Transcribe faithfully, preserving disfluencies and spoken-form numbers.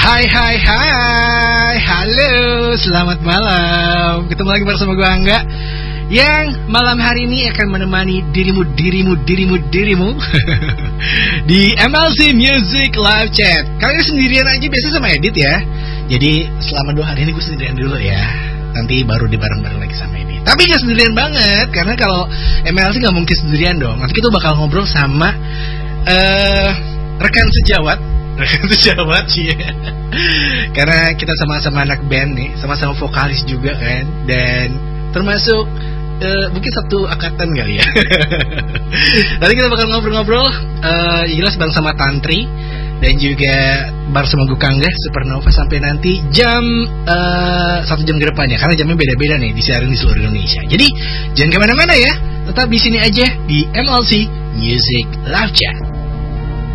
Hai hai hai, halo, selamat malam. Ketemu lagi bersama gue Angga, yang malam hari ini akan menemani dirimu, dirimu, dirimu, dirimu di M L C Music Live Chat. Kalian sendirian aja biasa sama Edit ya. Jadi selama dua hari ini gue sendirian dulu ya. Nanti baru dibareng-bareng lagi sama ini. Tapi gak sendirian banget, karena kalau M L C gak mungkin sendirian dong. Nanti kita bakal ngobrol sama uh, rekan sejawat Rekan sejawat sih ya. Karena kita sama-sama anak band nih, sama-sama vokalis juga kan. Dan termasuk uh, mungkin satu angkatan kali ya. Nanti kita bakal ngobrol-ngobrol uh, jelas bareng sama Tantri, dan juga bareng sama Gukangga Supernova sampai nanti jam uh, satu jam ke depannya, karena jamnya beda-beda nih disiarin di seluruh Indonesia. Jadi jangan kemana-mana ya, tetap di sini aja di M L C Music Live Chat.